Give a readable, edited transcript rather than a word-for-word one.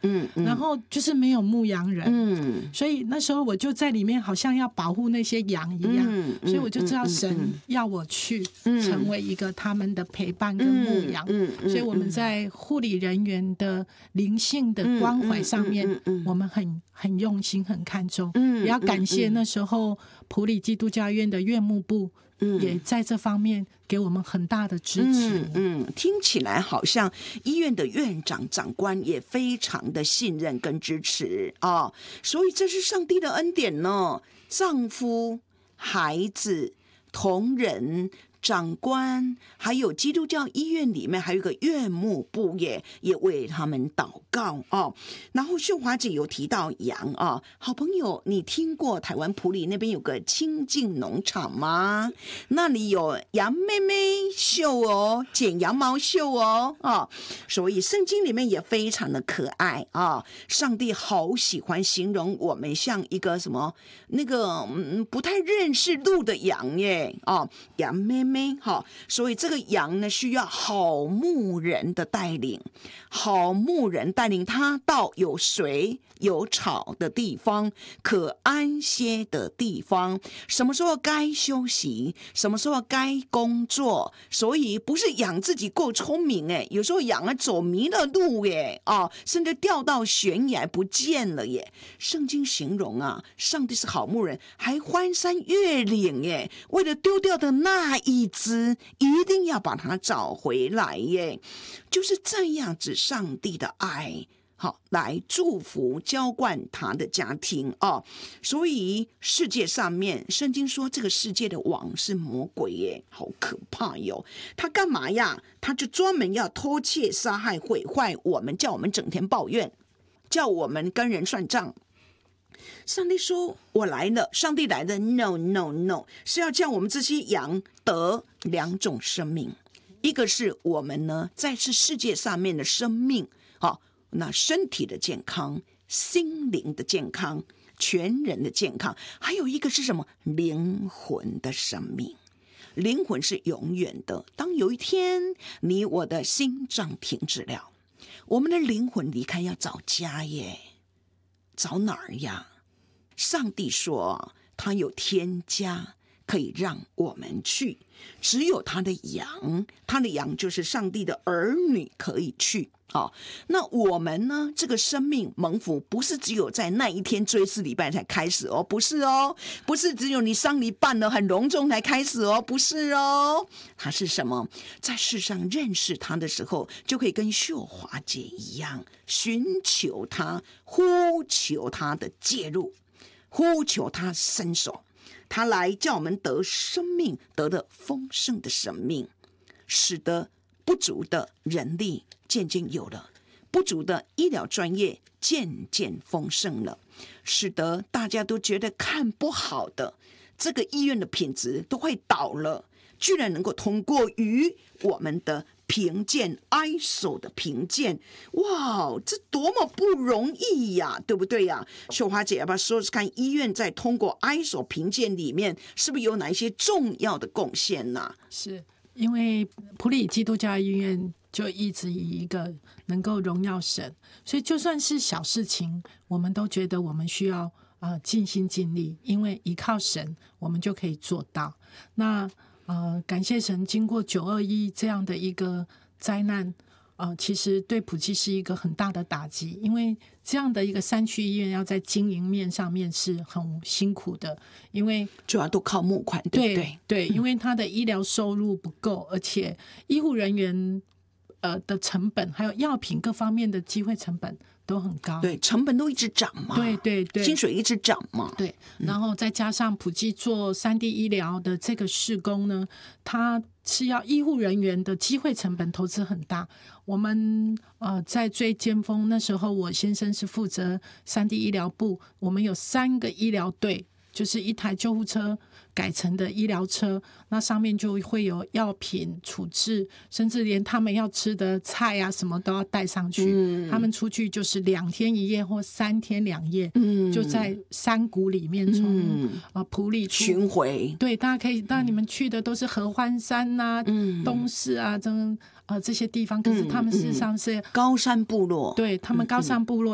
然后就是没有牧羊人，所以那时候我就在里面好像要保护那些羊一样，所以我就知道神要我去成为一个他们的陪伴跟牧羊，所以我们在护理人员的灵性的关怀上面，我们很用心很看重，也要感谢那时候埔里基督教医院的院牧部也在这方面给我们很大的支持。 听起来好像医院的院长长官也非常的信任跟支持啊，所以这是上帝的恩典呢。丈夫、孩子、同仁、长官，还有基督教医院里面还有一个院牧部也为他们祷告哦。然后秀华姐有提到羊啊，好朋友，你听过台湾埔里那边有个清净农场吗？那里有羊妹妹秀哦，剪羊毛秀哦，所以圣经里面也非常的可爱啊。上帝好喜欢形容我们像一个什么那个不太认识路的羊耶羊妹妹。所以这个羊呢，需要好牧人的带领，好牧人带领他到有水有草的地方，可安歇的地方，什么时候该休息，什么时候该工作。所以不是羊自己够聪明有时候羊走迷了路甚至掉到悬崖不见了圣经形容上帝是好牧人，还翻山越岭为了丢掉的那一只一定要把它找回来就是这样子，上帝的爱来祝福浇灌他的家庭所以世界上面圣经说这个世界的王是魔鬼好可怕哟。他干嘛呀？他就专门要偷窃杀害毁坏我们，叫我们整天抱怨，叫我们跟人算账。上帝说我来了，上帝来的 no no no 是要叫我们这些羊得两种生命，一个是我们呢在这世界上面的生命那身体的健康，心灵的健康，全人的健康，还有一个是什么？灵魂的生命。灵魂是永远的，当有一天你我的心脏停止了，我们的灵魂离开要找家找哪儿呀？上帝说他有天家可以让我们去，只有他的羊就是上帝的儿女可以去那我们呢？这个生命蒙福不是只有在那一天追思礼拜才开始不是不是只有你丧礼办了很隆重才开始不是它是什么？在世上认识他的时候，就可以跟秀华姐一样，寻求他，呼求他的介入，呼求他伸手，他来叫我们得生命，得了丰盛的生命，使得不足的人力渐渐有了，不足的医疗专业渐渐丰盛了，使得大家都觉得看不好的这个医院的品质都快倒了，居然能够通过于我们的评鉴 ISO 的评鉴，哇，这多么不容易呀，对不对呀？秀华姐要不要说说看，医院在通过 ISO 评鉴里面是不是有哪一些重要的贡献呢？ 是因为埔里基督教医院就一直以一个能够荣耀神，所以就算是小事情，我们都觉得我们需要尽心尽力，因为依靠神，我们就可以做到。那感谢神，经过921这样的一个灾难，其实对埔基是一个很大的打击，因为这样的一个山区医院要在经营面上面是很辛苦的，因为主要都靠募款，对不对？ 对，因为他的医疗收入不够，而且医护人员的成本还有药品各方面的机会成本都很高， 对，成本都一直涨嘛， 对， 薪水一直涨嘛， 对，然后再加上埔基做3D 医疗的这个事工呢，它是要医护人员的机会成本投资很大。我们在最尖峰那时候，我先生是负责3D 医疗部，我们有3个医疗队，就是一台救护车改成的医疗车，那上面就会有药品处置，甚至连他们要吃的菜啊什么都要带上去。他们出去就是2天1夜或3天2夜，就在山谷里面从埔里巡回。 对，大家可以，当然你们去的都是合欢山啊、东势啊这些地方，可是他们事实上是高山部落， 对他们高山部落